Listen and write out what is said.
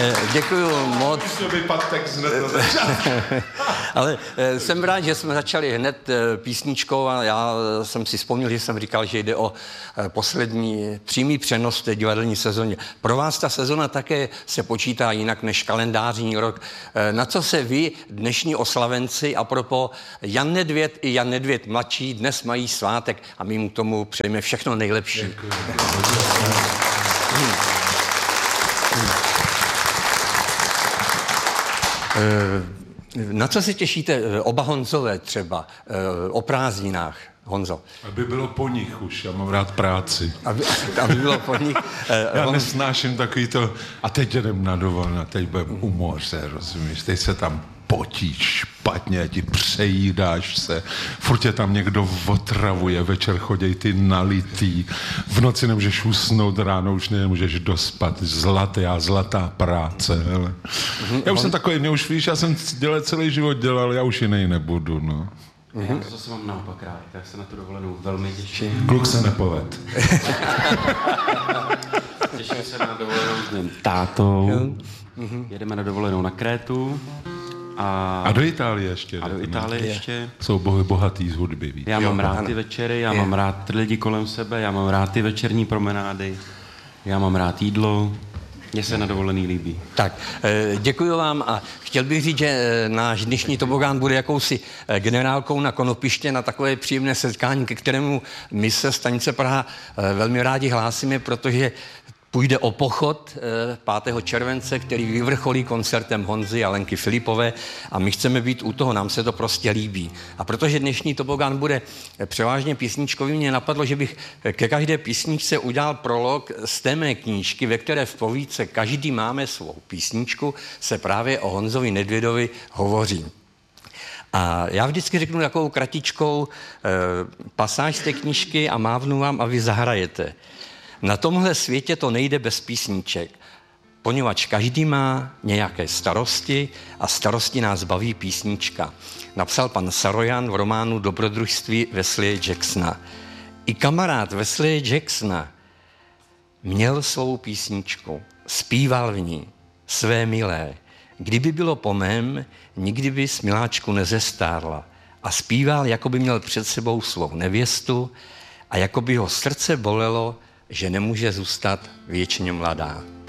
Děkuju moc. Ale jsem rád, že jsme začali hned písničkou a já jsem si vzpomněl, že jsem říkal, že jde o poslední přímý přenos v té divadelní sezóně. Pro vás ta sezona také se počítá jinak než kalendářní rok. Na co se vy, dnešní oslavenci, a propo Jan Nedvěd i Jan Nedvěd mladší, dnes mají svátek a my mu tomu přejeme všechno nejlepší. Děkuji. Na co se těšíte, oba Honzové třeba, o prázdninách, Honzo? Aby bylo po nich už, já mám rád práci. Aby bylo po nich. Já nesnáším takový to, a teď jdem na dovolenou, teď budeme u moře, rozumíš, teď se tam potíš špatně, ti přejídáš se, furt tě tam někdo otravuje, večer choděj ty nalitý, v noci nemůžeš usnout, ráno už nemůžeš dospat, zlatá práce, hele. Já už jsem takový, mě už víš, já jsem celý život dělal, já už jiný nebudu, no. Já to zase mám naopak rád, tak se na tu dovolenou velmi těším. Kluk se nepoved. Těším se na dovolenou s mým tátou, jedeme na dovolenou na Krétu. A do Itálie ještě. A do Itálie ještě. Jsou bohatý z hudby, víš. Já mám rád ty večery, já mám rád lidi kolem sebe, já mám rád ty večerní promenády, já mám rád jídlo. Mně se na dovolený líbí. Tak, děkuji vám a chtěl bych říct, že náš dnešní tobogán bude jakousi generálkou na Konopiště na takové příjemné setkání, ke kterému my se Stanice Praha velmi rádi hlásíme, protože půjde o pochod 5. července, který vyvrcholí koncertem Honzy a Lenky Filipové a my chceme být u toho, nám se to prostě líbí. A protože dnešní tobogán bude převážně písničkový, mě napadlo, že bych ke každé písničce udělal prolog z té mé knížky, ve které v povídce Každý máme svou písničku, se právě o Honzovi Nedvědovi hovoří. A já vždycky řeknu takovou kratičkou pasáž z té knížky a mávnu vám a vy zahrajete. Na tomhle světě to nejde bez písniček, poněvadž každý má nějaké starosti a starosti nás baví písnička. Napsal pan Sarojan v románu Dobrodružství Wesleye Jacksona. I kamarád Wesleye Jacksona měl svou písničku, zpíval v ní své milé. Kdyby bylo po mém, nikdy by miláčku nezestárla. A zpíval, jako by měl před sebou svou nevěstu a jako by ho srdce bolelo, že nemůže zůstat věčně mladá.